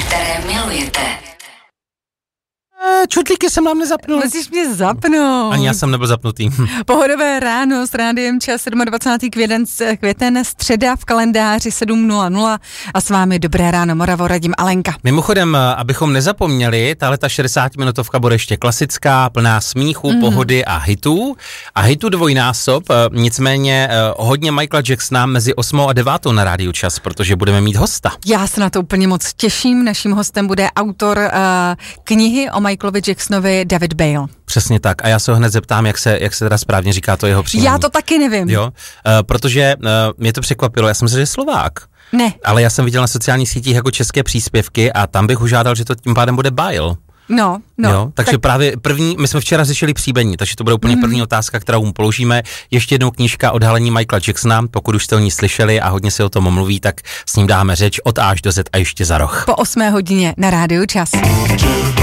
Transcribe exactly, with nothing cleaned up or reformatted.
které milujete. Čudlíky jsem nám nezapnul. Musíš mě zapnout. Ani já jsem nebyl zapnutý. Pohodové ráno s Rádiem Čas, dvacátého sedmého květen, květen, středa v kalendáři sedm nula nula a s vámi dobré ráno Moravo, radím Alenka. Mimochodem, abychom nezapomněli, tahle ta šedesátiminutovka bude ještě klasická, plná smíchu, mm. pohody a hitů. A hitů dvojnásob, nicméně hodně Michaela Jacksona mezi osmou a devátou na Rádiu Čas, protože budeme mít hosta. Já se na to úplně moc těším. Naším hostem bude autor uh, knihy o Michaelovi Jacksonovi David Bale. Přesně tak. A já se ho hned zeptám, jak se, jak se teda správně říká to jeho příjmení. Já to taky nevím. Jo, uh, protože uh, mě to překvapilo. Já jsem si, že je Slovák. Ne. Ale já jsem viděl na sociálních sítích jako české příspěvky a tam bych užádal, že to tím pádem bude Bale. No, no. Jo, takže tak... právě první, my jsme včera řešili příjmení, takže to bude úplně mm. první otázka, kterou mu položíme. Ještě jednou knížka Odhalení Michaela Jacksona, pokud už jste o ní slyšeli a hodně se o tom mluví, tak s ním dáme řeč od A až do Z a ještě za roh. Po osmé hodině na Rádiu Čas.